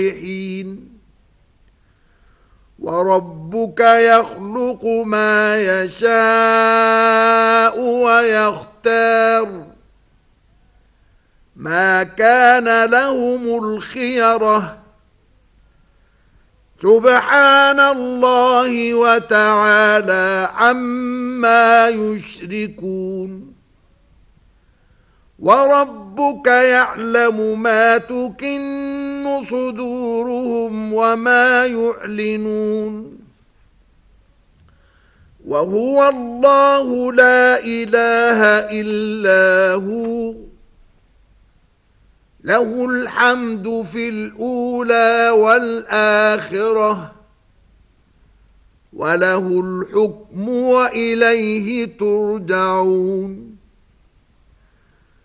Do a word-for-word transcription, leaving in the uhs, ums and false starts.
حين وربك يخلق ما يشاء ويختار ما كان لهم الخيرة سبحان الله وتعالى عما يشركون وربك يعلم ما تكن صدورهم وما يعلنون وهو الله لا إله إلا هو له الحمد في الأولى والآخرة وله الحكم وإليه ترجعون